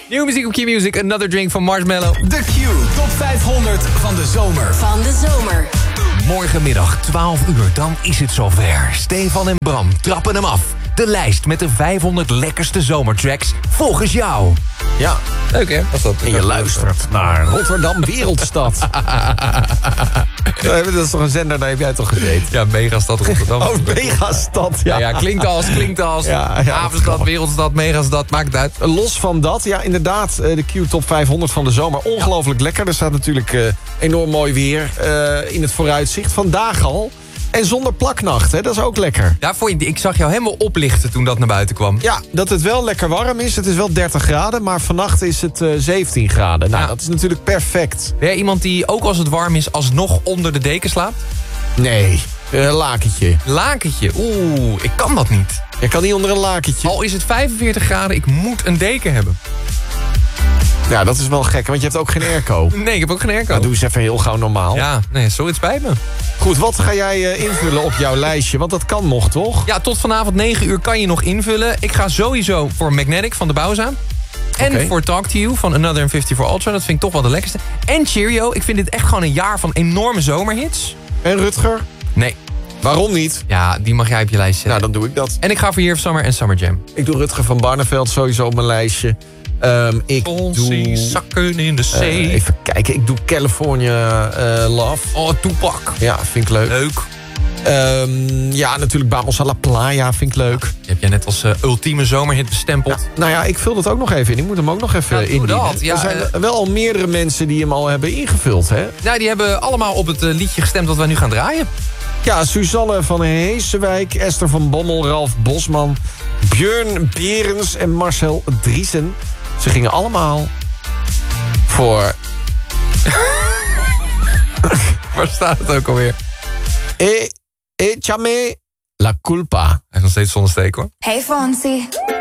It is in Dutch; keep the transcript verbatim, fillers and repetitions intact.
Nieuwe muziek op Q-Music, Another Drink van Marshmello. De Q Top vijfhonderd van de zomer. Van de zomer. Morgenmiddag twaalf uur, dan is het zover. Stefan en Bram trappen hem af. De lijst met de vijfhonderd lekkerste zomertracks volgens jou. Ja, leuk hè? Was dat, En je luistert naar Rotterdam Wereldstad. Dat is toch een zender, daar heb jij toch gezeten? Ja, Megastad Rotterdam. Oh, Megastad, ja. Ja, ja, klinkt als, klinkt als. Ja, ja, Havenstad, Wereldstad, Megastad, maakt het uit. Los van dat, ja inderdaad, de Q Top vijfhonderd van de zomer. Ongelooflijk lekker. Er staat natuurlijk uh, enorm mooi weer uh, in het vooruitzicht. Vandaag al. En zonder plaknacht, hè? Dat is ook lekker. Ja, voor je, ik zag jou helemaal oplichten toen dat naar buiten kwam. Ja, dat het wel lekker warm is. Het is wel dertig graden, maar vannacht is het uh, zeventien graden. Nou, Ja. dat is natuurlijk perfect. Ben jij iemand die ook als het warm is alsnog onder de deken slaapt? Nee, een lakentje. Lakentje, oeh, ik kan dat niet. Je kan niet onder een lakentje. Al is het vijfenveertig graden, ik moet een deken hebben. Ja, dat is wel gek, want je hebt ook geen airco. Nee, ik heb ook geen airco. Nou, doe eens even heel gauw normaal. Ja, nee, sorry, het spijt me. Goed, wat ga jij uh, invullen op jouw lijstje? Want dat kan nog, toch? Ja, tot vanavond negen uur kan je nog invullen. Ik ga sowieso voor Magnetic van de Bauza. En Oké. voor Talk to You van Another vijftig for Ultra. Dat vind ik toch wel de lekkerste. En Cheerio. Ik vind dit echt gewoon een jaar van enorme zomerhits. En Rutger? Nee. Waarom niet? Ja, die mag jij op je lijst Nou, zetten. dan doe ik dat. En ik ga voor Year of Summer en Summer Jam. Ik doe Rutger van Barneveld sowieso op mijn lijstje. Um, ik doe... zakken in de uh, zee. even kijken, ik doe California uh, Love. Oh, Tupac. Ja, vind ik leuk. Leuk. Um, ja, natuurlijk Vamos a la Playa vind ik leuk. Die heb jij net als uh, ultieme zomerhit bestempeld. Ja, nou ja, ik vul dat ook nog even in. Ik moet hem ook nog even Ja, doe indienen. dat. Ja, er zijn uh, wel al meerdere mensen die hem al hebben ingevuld, hè? Nou, die hebben allemaal op het uh, liedje gestemd dat wij nu gaan draaien. Ja, Suzanne van Heesewijk, Esther van Bommel, Ralf Bosman, Björn Berens en Marcel Driesen. Ze gingen allemaal voor... Waar staat het ook alweer? E, échame la culpa. Hij is nog steeds zonder steek, hoor. Hey Fonzie,